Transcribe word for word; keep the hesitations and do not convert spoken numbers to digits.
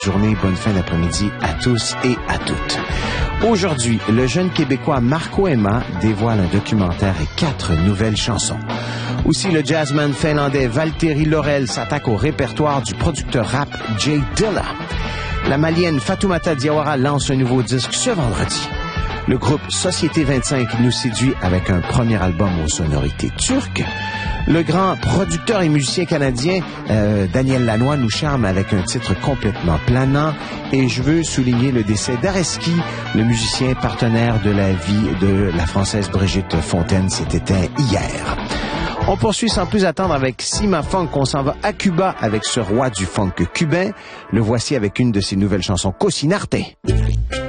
Journée, bonne fin d'après-midi à tous et à toutes. Aujourd'hui, le jeune Québécois Marco Emma dévoile un documentaire et quatre nouvelles chansons. Aussi, le jazzman finlandais Valtteri Laurel s'attaque au répertoire du producteur rap Jay Dilla. La malienne Fatoumata Diawara lance un nouveau disque ce vendredi. Le groupe Société vingt-cinq nous séduit avec un premier album aux sonorités turques. Le grand producteur et musicien canadien euh, Daniel Lanois nous charme avec un titre complètement planant. Et je veux souligner le décès d'Areski, le musicien partenaire de la vie de la Française Brigitte Fontaine. S'est éteint hier. On poursuit sans plus attendre avec Sima Funk. On s'en va à Cuba avec ce roi du funk cubain. Le voici avec une de ses nouvelles chansons, Cosinarte.